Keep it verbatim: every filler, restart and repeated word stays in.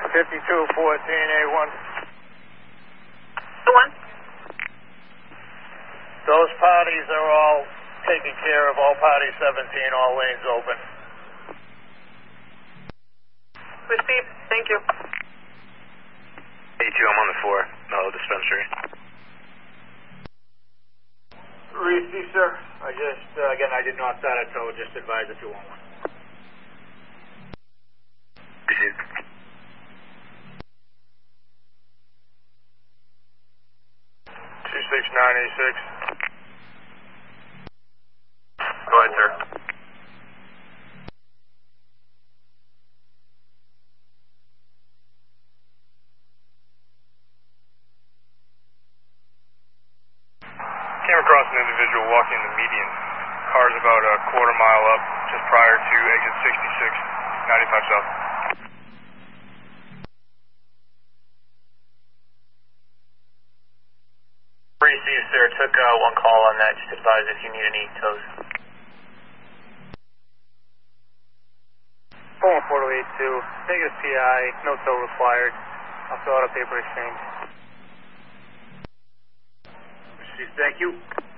fifty-two fourteen, A one. The one. Those parties are all taken care of, all party seventeen, all lanes open. Received, thank you. A two, I'm on the four, Mellow Dispensary. Receive, sir. I just, uh, again, I did not start it, so just advise if you want one. Received. two six nine eight six. Go ahead, sir. Came across an individual walking the median. Car's about a quarter mile up, just prior to exit sixty-six, ninety-five south. Receive, sir. Took uh, one call on that. Just advise if you need any tows. four one four eight two, negative P I, no tow required. I'll fill out a paper exchange. Receive, thank you.